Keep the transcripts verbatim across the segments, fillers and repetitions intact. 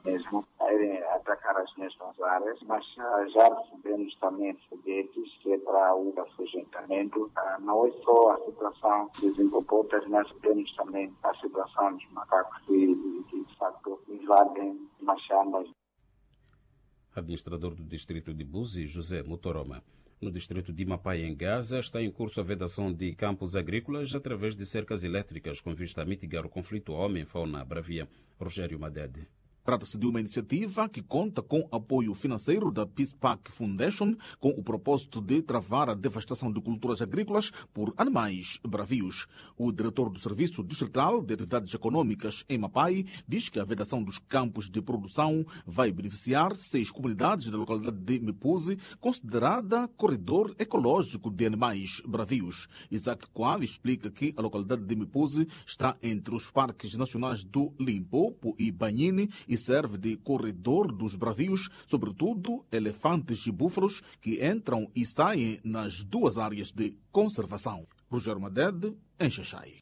mesmo a irem atacar as mesmas áreas, mas uh, já recebemos também foguetes que é para o afugentamento. Uh, não é só a situação dos hipopótamos, mas temos também a situação dos macacos que, que de facto invadem machambas. Administrador do distrito de Buzi, José Mutoroma. No distrito de Mapai, em Gaza, está em curso a vedação de campos agrícolas através de cercas elétricas com vista a mitigar o conflito homem-fauna bravia. Rogério Madede. Trata-se de uma iniciativa que conta com apoio financeiro da Peace Park Foundation, com o propósito de travar a devastação de culturas agrícolas por animais bravios. O diretor do Serviço Distrital de Atividades Econômicas em Mapai diz que a vedação dos campos de produção vai beneficiar seis comunidades da localidade de Mepuzi, considerada corredor ecológico de animais bravios. Isaac Coal explica que a localidade de Mepuzi está entre os parques nacionais do Limpopo e Banhine e serve de corredor dos bravios, sobretudo elefantes e búfalos que entram e saem nas duas áreas de conservação. Rogério Madede, em Xaxai.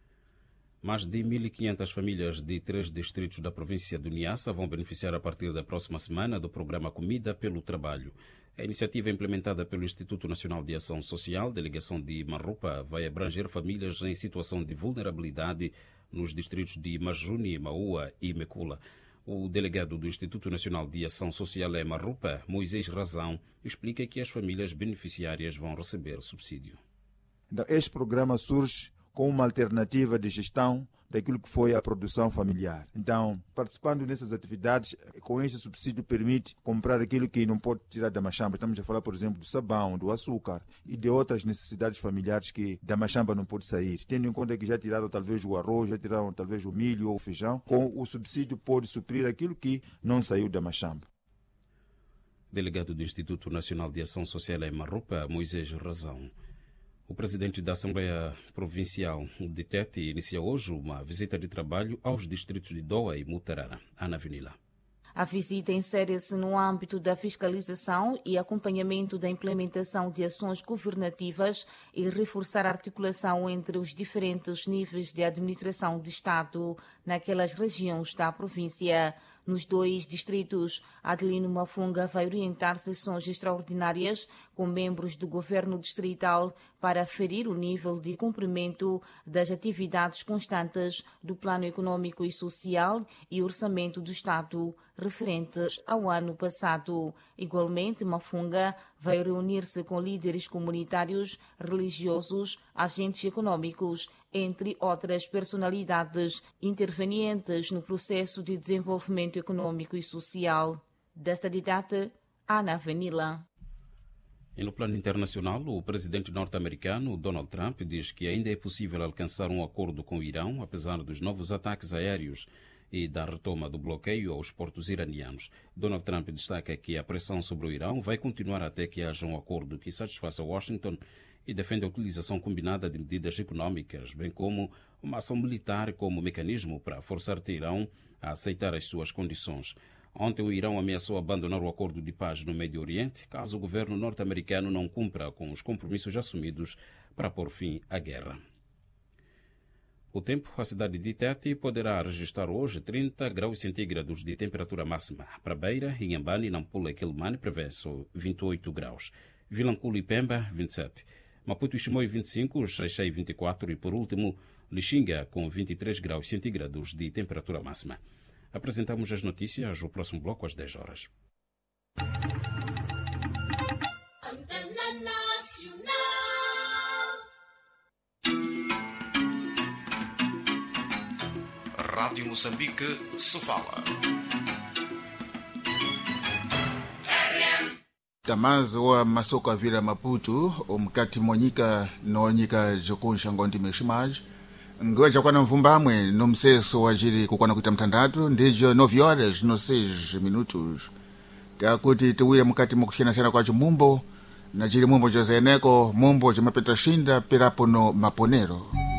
Mais de mil e quinhentas famílias de três distritos da província do Niassa vão beneficiar a partir da próxima semana do programa Comida pelo Trabalho. A iniciativa implementada pelo Instituto Nacional de Ação Social, delegação de Marrupa, vai abranger famílias em situação de vulnerabilidade nos distritos de Majuni, Maua e Mekula. O delegado do Instituto Nacional de Ação Social em Marrupa, Moisés Razão, explica que as famílias beneficiárias vão receber subsídio. Este programa surge com uma alternativa de gestão daquilo que foi a produção familiar. Então, participando nessas atividades, com este subsídio permite comprar aquilo que não pode tirar da machamba. Estamos a falar, por exemplo, do sabão, do açúcar e de outras necessidades familiares que da machamba não pode sair. Tendo em conta que já tiraram talvez o arroz, já tiraram talvez o milho ou o feijão, com o subsídio pode suprir aquilo que não saiu da machamba. Delegado do Instituto Nacional de Ação Social em Marrupa, Moisés Razão. O presidente da Assembleia Provincial de Tete inicia hoje uma visita de trabalho aos distritos de Doa e Mutarara. Ana Vinila. A visita insere-se no âmbito da fiscalização e acompanhamento da implementação de ações governativas e reforçar a articulação entre os diferentes níveis de administração de Estado naquelas regiões da província. Nos dois distritos, Adelino Mafunga vai orientar sessões extraordinárias com membros do governo distrital para aferir o nível de cumprimento das atividades constantes do Plano Econômico e Social e Orçamento do Estado referentes ao ano passado. Igualmente, Mafunga vai reunir-se com líderes comunitários, religiosos, agentes econômicos, entre outras personalidades intervenientes no processo de desenvolvimento econômico e social. Desta data, Ana Vanilla. E no plano internacional, o presidente norte-americano Donald Trump diz que ainda é possível alcançar um acordo com o Irão, apesar dos novos ataques aéreos e da retoma do bloqueio aos portos iranianos. Donald Trump destaca que a pressão sobre o Irão vai continuar até que haja um acordo que satisfaça Washington e defende a utilização combinada de medidas econômicas, bem como uma ação militar como mecanismo para forçar Teherão a aceitar as suas condições. Ontem o Irão ameaçou abandonar o acordo de paz no Médio Oriente caso o governo norte-americano não cumpra com os compromissos assumidos para pôr fim à guerra. O tempo, a cidade de Tete poderá registrar hoje trinta graus centígrados de temperatura máxima. Para Beira, Inhambane, Nampula e Quelimane prevê-se vinte e oito graus. Vilanculo e Pemba, vinte e sete. Maputo e Chimoio, vinte e cinco, Xaixai, vinte e quatro e, por último, Lixinga, com vinte e três graus centígrados de temperatura máxima. Apresentamos as notícias no próximo bloco às dez horas. Rádio Moçambique, Sofala. Tamazo wa masoko avira Maputo omkati monyika noonyika jokunsha ngondi meshimaji ngwe jakwana mvumbamwe no mseso wajiri kukwana kuita mtandatu ndijo nove horas no seis minutos takuti tuwire mkati mukushikana sana kwa mumbo na jiri mumbo jozeneko mumbo jomapeta shinda pirapo no maponero.